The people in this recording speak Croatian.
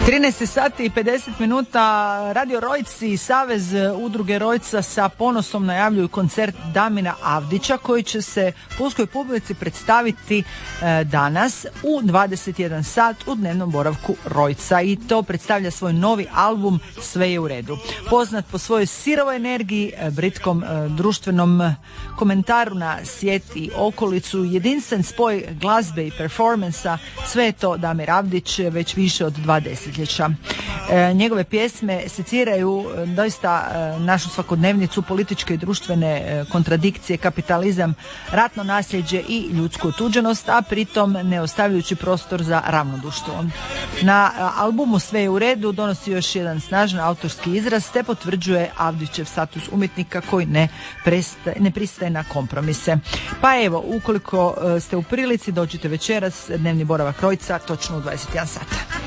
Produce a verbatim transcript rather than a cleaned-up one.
trinaest sati i pedeset minuta, Radio Rojci i Savez udruge Rojca sa ponosom najavljuju koncert Damira Avdića koji će se pulskoj publici predstaviti e, danas u dvadeset jedan sat u dnevnom boravku Rojca, i to predstavlja svoj novi album Sve je u redu. Poznat po svojoj sirovoj energiji, e, britkom e, društvenom komentaru na svijet i okolicu, jedinstven spoj glazbe i performansa, sve je to Damir Avdić već više od dva desetljeća. E, njegove pjesme seciraju e, doista e, našu svakodnevnicu, političke i društvene e, kontradikcije, kapitalizam, ratno nasljeđe i ljudsku otuđenost, a pritom ne ostavljajući prostor za ravnoduštvo. Na e, albumu Sve je u redu donosi još jedan snažan autorski izraz te potvrđuje Avdićev status umjetnika koji ne, prestaje, ne pristaje na kompromise. Pa evo, ukoliko e, ste u prilici, dođite večeras, dnevni boravak Rojca, točno u dvadeset jedan sat.